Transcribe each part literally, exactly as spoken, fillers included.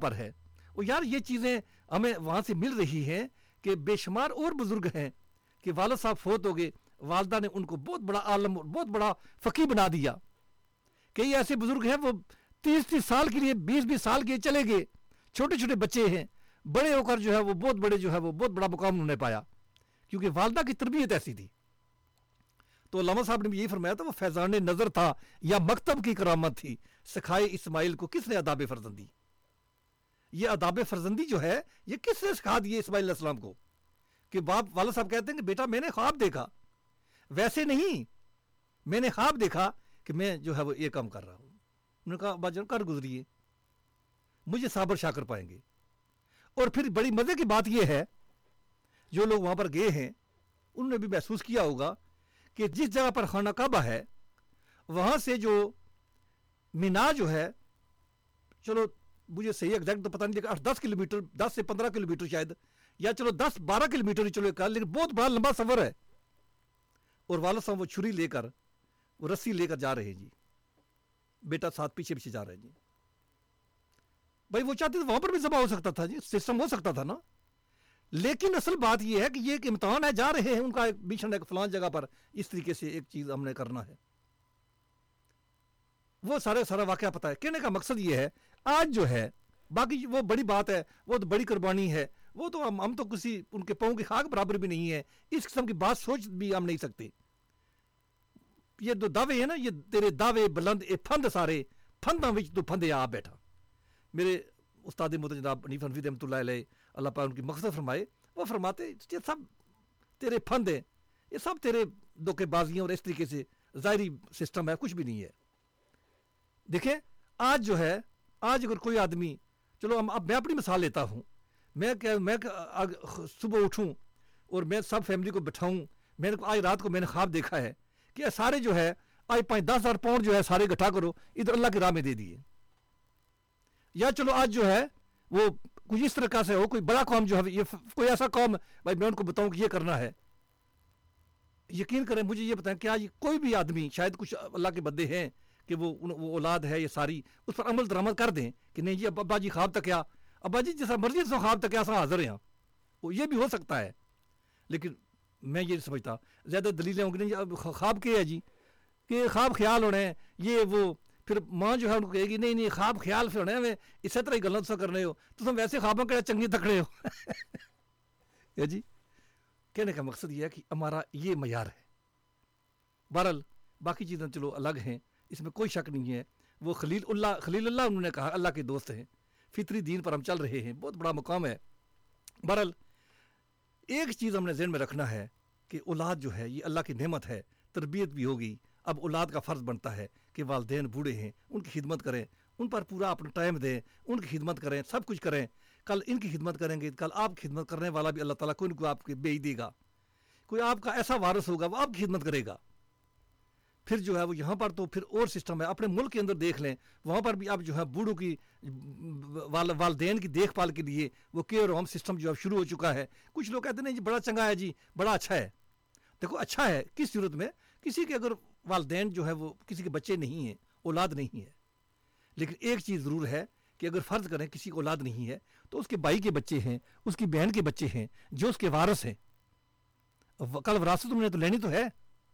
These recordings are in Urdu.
پر ہے. اور یار یہ چیزیں ہمیں وہاں سے مل رہی ہیں کہ بے شمار اور بزرگ ہیں کہ والد صاحب فوت ہو گئے, والدہ نے ان کو بہت بڑا عالم بہت بڑا فقیہ بنا دیا. کئی ایسے بزرگ ہیں وہ تیس تیس سال کے لیے بیس بیس سال کے چلے گئے, چھوٹے چھوٹے بچے ہیں, بڑے ہو کر جو ہے وہ بہت بڑے جو ہے وہ بہت بڑا مقام انہوں نے پایا کیونکہ والدہ کی تربیت ایسی تھی. تو علامہ صاحب نے بھی یہی فرمایا تھا وہ فیضان نظر تھا یا مکتب کی کرامت تھی, سکھائے اسماعیل کو کس نے آداب فرزندی. یہ آداب فرزندی جو ہے یہ کس نے سکھا دی اسماعیل علیہ السلام کو کہ باپ والد صاحب کہتے ہیں کہ بیٹا میں نے خواب دیکھا, ویسے نہیں, میں نے خواب دیکھا کہ میں جو ہے وہ یہ کام کر رہا ہوں. انہوں نے کہا ابا جان کر گزریے, مجھے صابر شاکر پائیں گے. اور پھر بڑی مزے کی بات یہ ہے جو لوگ وہاں پر گئے ہیں انہوں نے بھی محسوس کیا ہوگا کہ جس جگہ پر خانہ کعبہ ہے وہاں سے جو مینا جو ہے, چلو مجھے صحیح ایگزیکٹ تو پتہ نہیں لیکن دس کلو میٹر دس سے پندرہ کلو میٹر شاید, یا چلو دس بارہ کلو میٹر ہی چلو ایک, لیکن بہت بڑا لمبا سفر ہے. اور والد صاحب وہ چھری لے کر وہ رسی لے کر جا رہے ہیں جی, بیٹا ساتھ پیچھے پیچھے جا رہے ہیں جی. بھائی وہ چاہتے تھے وہاں پر بھی ذبح ہو سکتا تھا جی, سسٹم ہو سکتا تھا نا, لیکن اصل بات یہ ہے کہ یہ ایک امتحان ہے, جا رہے ہیں ان کا ایک مشن ہے فلان جگہ پر, اس طریقے سے ایک چیز ہم نے کرنا ہے. وہ سارے سارا واقعہ پتہ ہے. کہنے کا مقصد یہ ہے آج جو ہے باقی وہ بڑی بات ہے, وہ تو بڑی قربانی ہے, وہ تو ہم ہم تو کسی ان کے پاؤں کی خاک برابر بھی نہیں ہے, اس قسم کی بات سوچ بھی ہم نہیں سکتے. یہ دو دعوے ہیں نا, یہ تیرے دعوے بلند اے پھند سارے پھنداں وچ تو پھندے آپ بیٹھا. میرے استاد محترم جناب حنیف حنفی رحمۃ اللہ علیہ, اللہ پاک ان کی مغفرت فرمائے, وہ فرماتے یہ سب تیرے پھند ہیں, یہ سب تیرے دھوکے بازیاں اور اس طریقے سے ظاہری سسٹم ہے, کچھ بھی نہیں ہے. دیکھیں آج جو ہے, آج اگر کوئی آدمی, چلو ہم اب میں اپنی مثال لیتا ہوں, میں کہ میں صبح اٹھوں اور میں سب فیملی کو بٹھاؤں, میں نے آج رات کو میں نے خواب دیکھا ہے کہ سارے جو ہے آج پانچ دس ہزار پاؤنڈ جو ہے سارے اکٹھا کرو ادھر اللہ کی راہ میں دے دیے, یا چلو آج جو ہے وہ کچھ اس طرح سے ہو, کوئی بڑا قوم جو ہے یہ کوئی ایسا قوم بھائی میں ان کو بتاؤں کہ یہ کرنا ہے. یقین کریں مجھے یہ بتائیں کہ آج کوئی بھی آدمی, شاید کچھ اللہ کے بندے ہیں کہ وہ وہ اولاد ہے یہ ساری اس پر عمل درآمد کر دیں کہ نہیں جی ابا جی خواب تک کیا, ابا جی جیسا مرضی جیسا خواب تک کیا سا حاضر ہیں, وہ یہ بھی ہو سکتا ہے. لیکن میں یہ سمجھتا زیادہ دلیلیں ہوں گی نہیں, خواب کیا ہے جی کہ خواب خیال ہونے ہیں یہ وہ, پھر ماں جو ہے ان کو کہے گی نہیں نہیں خواب خیال پھر ہونے ہیں اسی طرح ہی گلوں سے کرنے ہو تو تم ویسے خوابوں کے چنگی تکڑے ہو جی. کہنے کا مقصد یہ ہے کہ ہمارا یہ معیار ہے. بہرحال باقی چیزیں چلو الگ ہیں, اس میں کوئی شک نہیں ہے. وہ خلیل اللہ خلیل اللہ انہوں نے کہا اللہ کے دوست ہیں, فطری دین پر ہم چل رہے ہیں, بہت بڑا مقام ہے. بہرحال ایک چیز ہم نے ذہن میں رکھنا ہے کہ اولاد جو ہے یہ اللہ کی نعمت ہے, تربیت بھی ہوگی. اب اولاد کا فرض بنتا ہے کہ والدین بوڑھے ہیں ان کی خدمت کریں, ان پر پورا اپنا ٹائم دیں, ان کی خدمت کریں, سب کچھ کریں. کل ان کی خدمت کریں گے, کل آپ کی خدمت کرنے والا بھی اللہ تعالیٰ کوئی نہ کوئی آپ کے بھیج دے گا. کوئی آپ کا ایسا وارث ہوگا وہ آپ کی خدمت کرے گا. پھر جو ہے وہ یہاں پر تو پھر اور سسٹم ہے. اپنے ملک کے اندر دیکھ لیں, وہاں پر بھی اب جو ہے بوڑھوں کی والدین کی دیکھ بھال کے لیے وہ کیئر ہوم سسٹم جو ہے شروع ہو چکا ہے. کچھ لوگ کہتے ہیں جی بڑا چنگا ہے جی, بڑا اچھا ہے. دیکھو اچھا ہے کس صورت میں, کسی کے اگر والدین جو ہے وہ کسی کے بچے نہیں ہیں, اولاد نہیں ہے, لیکن ایک چیز ضرور ہے کہ اگر فرض کریں کسی کو اولاد نہیں ہے تو اس کے بھائی کے بچے ہیں, اس کی بہن کے بچے ہیں جو اس کے وارث ہیں. کل وراثت انہوں نے تو لینی تو ہے,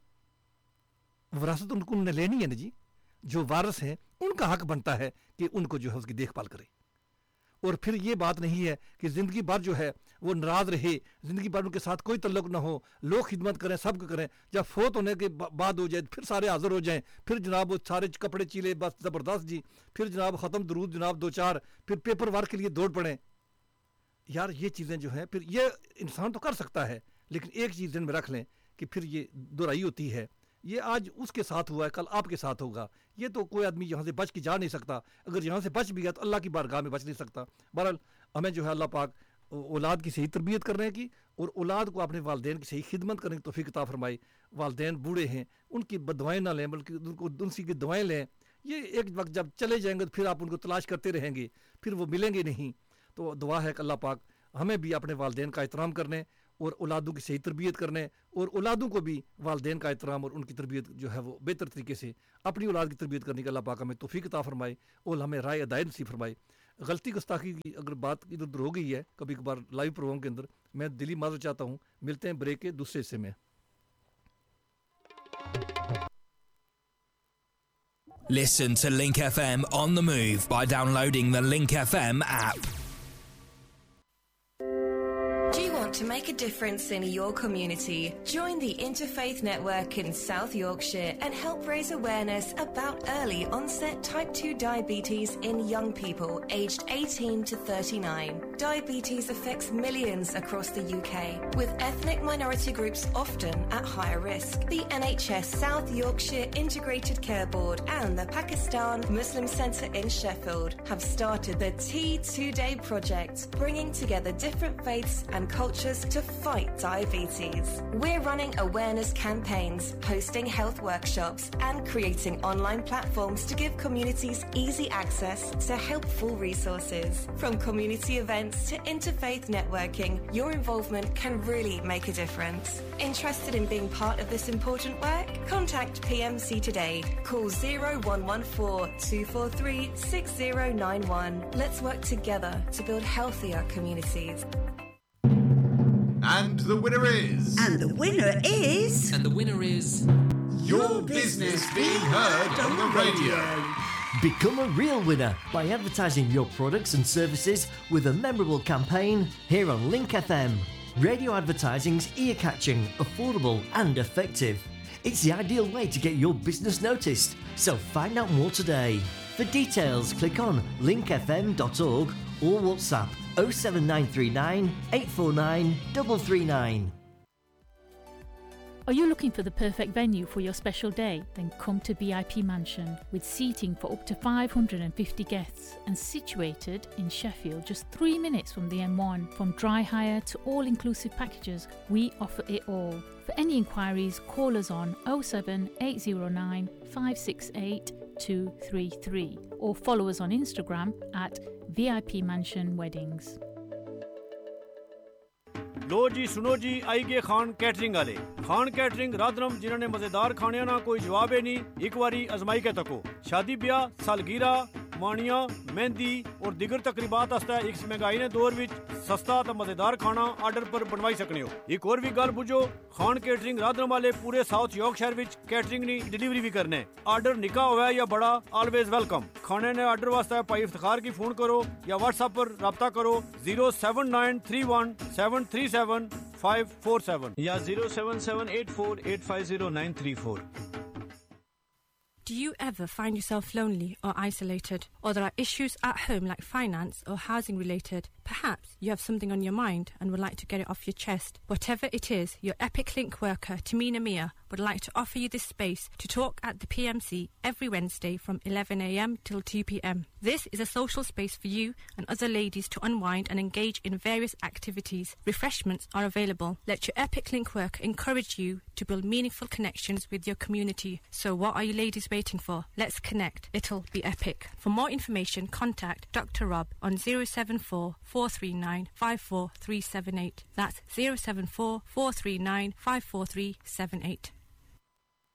وراثت ان کو انہوں نے لینی ہے نا جی. جو وارث ہیں ان کا حق بنتا ہے کہ ان کو جو ہے اس کی دیکھ بھال کرے. اور پھر یہ بات نہیں ہے کہ زندگی بھر جو ہے وہ ناراض رہے, زندگی بھر ان کے ساتھ کوئی تعلق نہ ہو, لوگ خدمت کریں, سب کو کریں. جب فوت ہونے کے بعد ہو جائے پھر سارے حاضر ہو جائیں, پھر جناب وہ سارے کپڑے چیلے بس زبردست جی, پھر جناب ختم درود جناب دو چار, پھر پیپر ورک کے لیے دوڑ پڑیں. یار یہ چیزیں جو ہیں پھر یہ انسان تو کر سکتا ہے, لیکن ایک چیز ذہن میں رکھ لیں کہ پھر یہ دورائی ہوتی ہے. یہ آج اس کے ساتھ ہوا ہے, کل آپ کے ساتھ ہوگا. یہ تو کوئی آدمی یہاں سے بچ کے جا نہیں سکتا. اگر یہاں سے بچ بھی گیا تو اللہ کی بارگاہ میں بچ نہیں سکتا. بہرحال ہمیں جو ہے اللہ پاک اولاد کی صحیح تربیت کرنے کی اور اولاد کو اپنے والدین کی صحیح خدمت کرنے کی توفیق عطا فرمائے. والدین بوڑھے ہیں ان کی بدوائیں نہ لیں بلکہ ان کو ان سی کی دوائیں لیں. یہ ایک وقت جب چلے جائیں گے تو پھر آپ ان کو تلاش کرتے رہیں گے, پھر وہ ملیں گے نہیں. تو دعا ہے کہ اللہ پاک ہمیں بھی اپنے والدین کا احترام کرنے اور اولادوں کی صحیح تربیت کرنے, اور اولادوں کو بھی والدین کا احترام اور ان کی تربیت جو ہے وہ بہتر طریقے سے اپنی اولاد کی تربیت کرنے کا اللہ پاک ہمیں توفیق عطا فرمائے اور ہمیں رائے ہدایت نصیب فرمائے. गलती गुस्ताखी की अगर बात इधर उधर हो गई है कभी कभार लाइव प्रोग्राम के अंदर, मैं दिली माजरत चाहता हूँ। मिलते हैं ब्रेक के दूसरे हिस्से में। Listen to Link F M on the move by downloading the Link F M app. Do you want to make a difference in your community? Join the Interfaith Network in South Yorkshire and help raise awareness about early onset type two diabetes in young people aged eighteen to thirty-nine. Diabetes affects millions across the U K, with ethnic minority groups often at higher risk. The N H S South Yorkshire Integrated Care Board and the Pakistan Muslim Centre in Sheffield have started the T two Day project, bringing together different faiths and cultures to fight diabetes. We're running awareness campaigns, hosting health workshops and creating online platforms to give communities easy access to helpful resources. From community events to interfaith networking, your involvement can really make a difference. Interested in being part of this important work? Contact P M C today. Call zero one one four, two four three, six zero nine one. Let's work together to build healthier communities. And the winner is... And the winner is... And the winner is... Your business being heard on the radio. Become a real winner by advertising your products and services with a memorable campaign here on Link F M. Radio advertising's ear-catching, affordable and effective. It's the ideal way to get your business noticed, so find out more today. For details, click on link f m dot org or WhatsApp oh seven nine three nine, eight four nine, three three nine. Are you looking for the perfect venue for your special day? Then come to V I P Mansion, with seating for up to five hundred fifty guests and situated in Sheffield, just three minutes from the M one. From dry hire to all-inclusive packages, we offer it all. For any inquiries, call us on oh seven eight oh nine, five six eight, two three three or follow us on Instagram at V I P Mansion Weddings. लो जी सुनो जी आई गए खान कैटरिंग वाले खान कैटरिंग राधरम जिन्होंने मजेदार खाने ना कोई जवाब है नहीं एक बारी आजमाई के तको शादी ब्याह सालगिरह मानिया मेहंदी और दिगर तकरीबात आस्ता इस महंगाई ने दौर विच सस्ता तो मजेदार खाना ऑर्डर पर बनवाई सकने हो एक और भी गल बुझो खान कैटरिंग राधरम वाले पूरे साउथ यॉर्कशायर विच कैटरिंग नी डिलीवरी भी करने ऑर्डर निका हुआ है या बड़ा ऑलवेज वेलकम खाने ने ऑर्डर वास्ते भाई इफ्तिखार की फोन करो या व्हाट्सएप पर राब्ता करो zero seven nine three one seven three seven five four seven या zero seven seven eight four eight five zero nine three four. Do you ever find yourself lonely or isolated? Or there are issues at home like finance or housing related? Perhaps you have something on your mind and would like to get it off your chest. Whatever it is, your Epic Link worker, Tamina Mia, would like to offer you this space to talk at the P M C every Wednesday from eleven a m till two p m. This is a social space for you and other ladies to unwind and engage in various activities. Refreshments are available. Let your Epic Link worker encourage you to build meaningful connections with your community. So what are you ladies waiting for? Let's connect. It'll be epic. For more information, contact Doctor Rob on zero seven four, four three nine, five four three seven eight. That's zero seven four, four three nine, five four three seven eight.